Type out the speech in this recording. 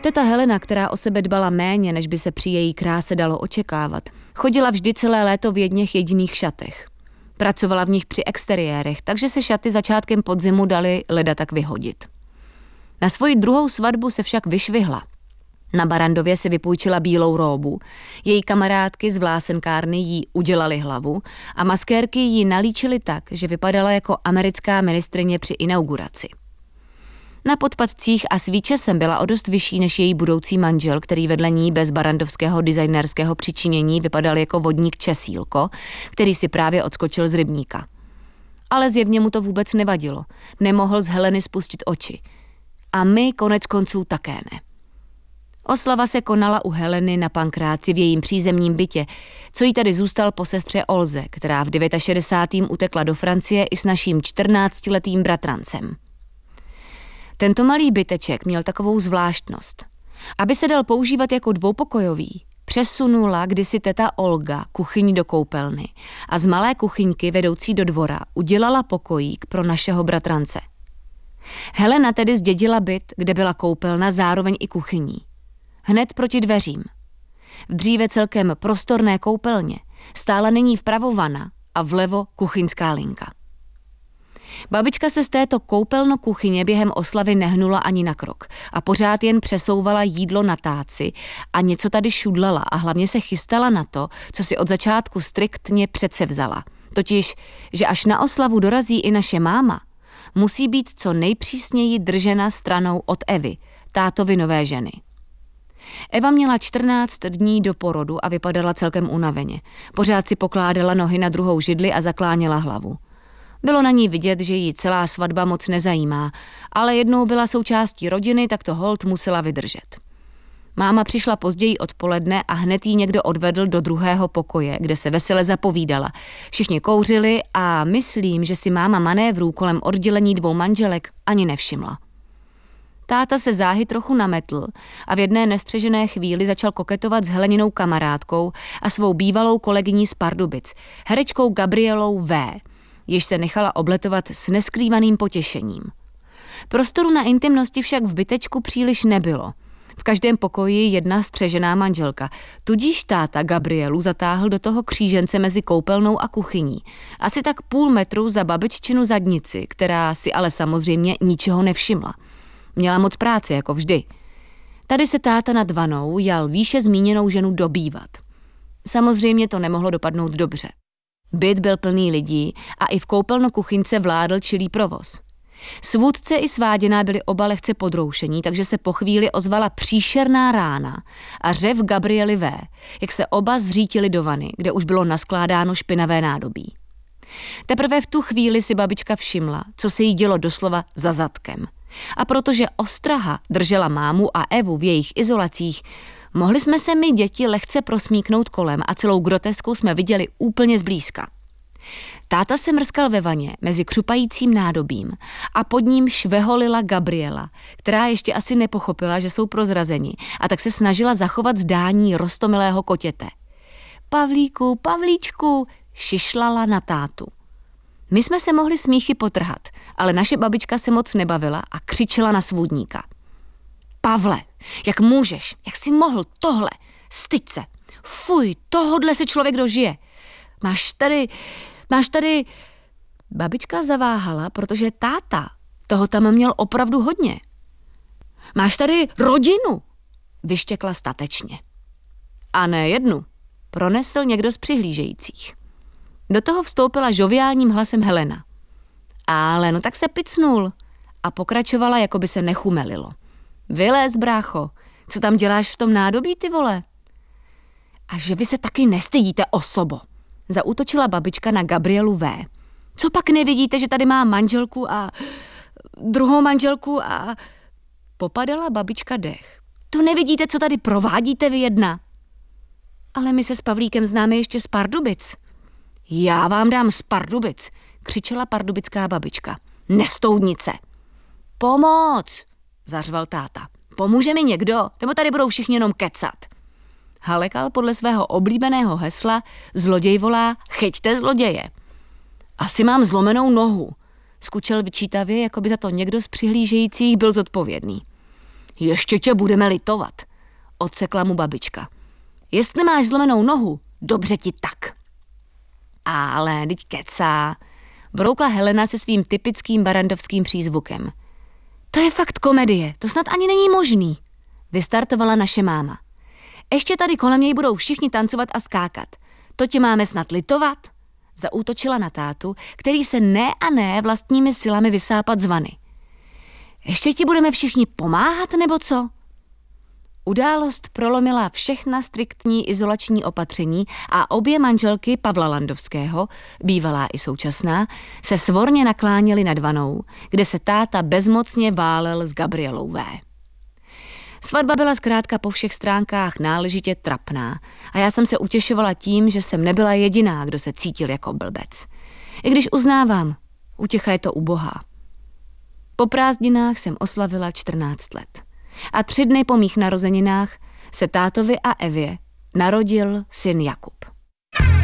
Teta Helena, která o sebe dbala méně, než by se při její kráse dalo očekávat, chodila vždy celé léto v jedněch jediných šatech. Pracovala v nich při exteriérech, takže se šaty začátkem podzimu daly leda tak vyhodit. Na svoji druhou svatbu se však vyšvihla. Na Barrandově si vypůjčila bílou róbu, její kamarádky z vlásenkárny jí udělali hlavu a maskérky jí nalíčily tak, že vypadala jako americká ministryně při inauguraci. Na podpatcích a s výčesem byla o dost vyšší než její budoucí manžel, který vedle ní bez barrandovského designerského přičinění vypadal jako vodník Česílko, který si právě odskočil z rybníka. Ale zjevně mu to vůbec nevadilo. Nemohl z Heleny spustit oči. A my konec konců také ne. Oslava se konala u Heleny na Pankráci v jejím přízemním bytě, co jí tady zůstal po sestře Olze, která v 69. utekla do Francie i s naším 14letým bratrancem. Tento malý byteček měl takovou zvláštnost. Aby se dal používat jako dvoupokojový, přesunula kdysi teta Olga kuchyni do koupelny a z malé kuchyňky vedoucí do dvora udělala pokojík pro našeho bratrance. Helena tedy zdědila byt, kde byla koupelna zároveň i kuchyní. Hned proti dveřím. V dříve celkem prostorné koupelně stála nyní vpravo vana a vlevo kuchyňská linka. Babička se z této koupelno-kuchyně během oslavy nehnula ani na krok a pořád jen přesouvala jídlo na táci a něco tady šudlala a hlavně se chystala na to, co si od začátku striktně předsevzala. Totiž, že až na oslavu dorazí i naše máma, musí být co nejpřísněji držena stranou od Evy, tátovy nové ženy. Eva měla 14 dní do porodu a vypadala celkem unaveně. Pořád si pokládala nohy na druhou židli a zakláněla hlavu. Bylo na ní vidět, že jí celá svatba moc nezajímá, ale jednou byla součástí rodiny, tak to holt musela vydržet. Máma přišla později odpoledne a hned jí někdo odvedl do druhého pokoje, kde se vesele zapovídala. Všichni kouřili a myslím, že si máma manévrů kolem oddělení dvou manželek ani nevšimla. Táta se záhy trochu nametl a v jedné nestřežené chvíli začal koketovat s Heleninou kamarádkou a svou bývalou kolegyní z Pardubic, herečkou Gabrielou V., jež se nechala obletovat s neskrývaným potěšením. Prostoru na intimnosti však v bytečku příliš nebylo. V každém pokoji jedna střežená manželka, tudíž táta Gabrielu zatáhl do toho křížence mezi koupelnou a kuchyní, asi tak půl metru za babiččinu zadnici, která si ale samozřejmě ničeho nevšimla. Měla moc práce, jako vždy. Tady se táta nad vanou jal výše zmíněnou ženu dobývat. Samozřejmě to nemohlo dopadnout dobře. Byt byl plný lidí a i v koupelno-kuchyňce vládl čilý provoz. Svůdce i sváděná byli oba lehce podroušení, takže se po chvíli ozvala příšerná rána a řev Gabriely V., jak se oba zřítili do vany, kde už bylo naskládáno špinavé nádobí. Teprve v tu chvíli si babička všimla, co se jí dělo doslova za zadkem. A protože ostraha držela mámu a Evu v jejich izolacích, mohli jsme se my děti lehce prosmíknout kolem a celou grotesku jsme viděli úplně zblízka. Táta se mrskal ve vaně mezi křupajícím nádobím a pod ním šveholila Gabriela, která ještě asi nepochopila, že jsou prozrazeni, a tak se snažila zachovat zdání roztomilého kotěte. Pavlíku, Pavlíčku, šišlala na tátu. My jsme se mohli smíchy potrhat, ale naše babička se moc nebavila a křičela na svůdníka. Pavle, jak můžeš, jak jsi mohl tohle, styď se, fuj, tohodle se člověk dožije. Máš tady... Babička zaváhala, protože táta toho tam měl opravdu hodně. Máš tady rodinu, vyštěkla statečně. A ne jednu, pronesl někdo z přihlížejících. Do toho vstoupila žoviálním hlasem Helena. Ale no tak se picnul a pokračovala, jako by se nechumelilo. Vylez, brácho, co tam děláš v tom nádobí, ty vole? A že vy se taky nestydíte, osobo, zaútočila babička na Gabrielu V. Co pak nevidíte, že tady má manželku a druhou manželku a... Popadala babička dech. To nevidíte, co tady provádíte vy jedna? Ale my se s Pavlíkem známe ještě z Pardubic. Já vám dám z Pardubic, křičela pardubická babička. Nestoudnice. Pomoc, zařval táta. Pomůže mi někdo, nebo tady budou všichni jenom kecat. Halekal podle svého oblíbeného hesla zloděj volá, chyťte zloděje. Asi mám zlomenou nohu, skučel vyčítavě, jako by za to někdo z přihlížejících byl zodpovědný. Ještě tě budeme litovat, odsekla mu babička. Jestli máš zlomenou nohu, dobře ti tak. Ale teď kecá, broukla Helena se svým typickým barandovským přízvukem. To je fakt komedie, to snad ani není možný, vystartovala naše máma. Ještě tady kolem něj budou všichni tancovat a skákat. To tě máme snad litovat? Zaútočila na tátu, který se ne a ne vlastními silami vysápat z vany. Ještě ti budeme všichni pomáhat, nebo co? Událost prolomila všechna striktní izolační opatření a obě manželky Pavla Landovského, bývalá i současná, se svorně nakláněly nad vanou, kde se táta bezmocně válel s Gabrielou V. Svatba byla zkrátka po všech stránkách náležitě trapná a já jsem se utěšovala tím, že jsem nebyla jediná, kdo se cítil jako blbec. I když uznávám, útěcha je to ubohá. Po prázdninách jsem oslavila 14 let. A 3 dny po mých narozeninách se tátovi a Evě narodil syn Jakub.